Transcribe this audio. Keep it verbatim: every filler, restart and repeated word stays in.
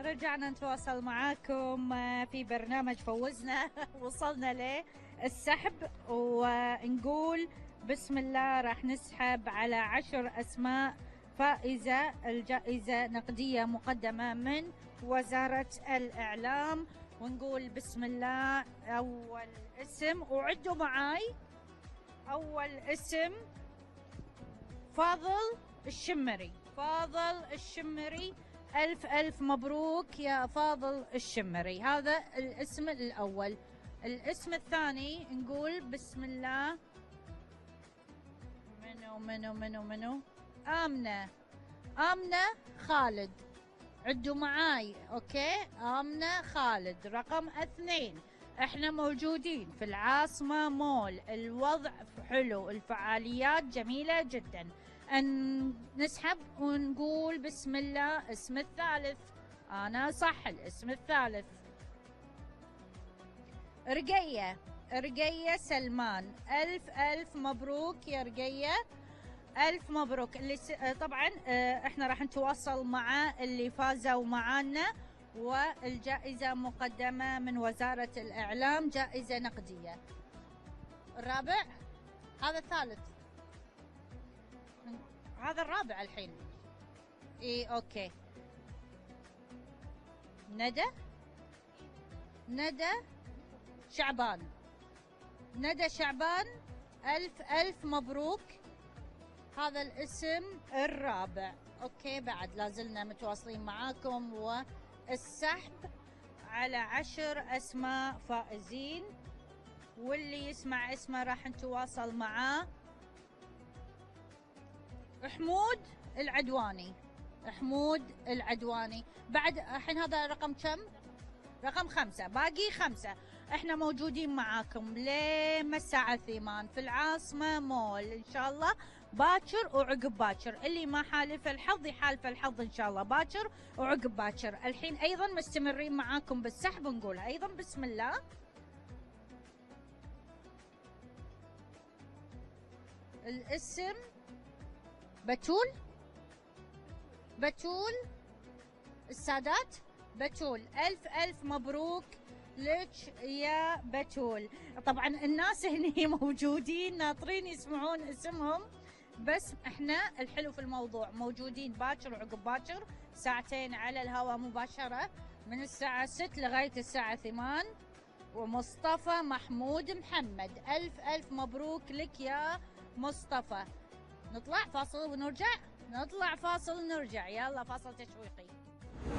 رجعنا نتواصل معاكم في برنامج فوزنا. وصلنا للسحب ونقول بسم الله راح نسحب على عشر أسماء فائزة الجائزة نقدية مقدمة من وزارة الإعلام. ونقول بسم الله. أول اسم وعدوا معاي، أول اسم فاضل الشمري. فاضل الشمري، ألف ألف مبروك يا فاضل الشمري. هذا الاسم الأول. الاسم الثاني نقول بسم الله. منو منو منو منو آمنة. آمنة خالد، عدوا معاي. أوكي، آمنة خالد رقم اثنين. احنا موجودين في العاصمة مول، الوضع حلو، الفعاليات جميلة جدا. أن نسحب ونقول بسم الله. اسم الثالث، أنا صح، الاسم الثالث رقية. رقية سلمان، ألف ألف مبروك يا رقية، ألف مبروك. اللي س... طبعا احنا راح نتواصل مع اللي فازوا معانا، والجائزة مقدمة من وزارة الإعلام، جائزة نقدية. الرابع، هذا الثالث، هذا الرابع الحين. اي اوكي. ندى. ندى شعبان. ندى شعبان، ألف ألف مبروك. هذا الاسم الرابع. اوكي، بعد لازلنا متواصلين معاكم، والسحب على عشر اسماء فائزين، واللي يسمع اسمه راح نتواصل معاه. حمود العدواني. حمود العدواني. بعد الحين هذا رقم كم؟ رقم خمسة، باقي خمسة. احنا موجودين معاكم لما الساعة ثمان في العاصمة مول ان شاء الله، باكر وعقب باكر. اللي ما حالف الحظ يحالف الحظ ان شاء الله، باكر وعقب باكر. الحين ايضا مستمرين معاكم بالسحب، نقولها ايضا بسم الله. الاسم بتول. بتول السادات. بتول، ألف ألف مبروك لك يا بتول. طبعا الناس هني موجودين ناطرين يسمعون اسمهم، بس احنا الحلو في الموضوع موجودين باكر وعقب باكر، ساعتين على الهواء مباشرة من الساعة ستة لغاية الساعة ثمان. ومصطفى محمود محمد، ألف ألف مبروك لك يا مصطفى. نطلع فاصل ونرجع. نطلع فاصل ونرجع. يلا فاصل تشويقي.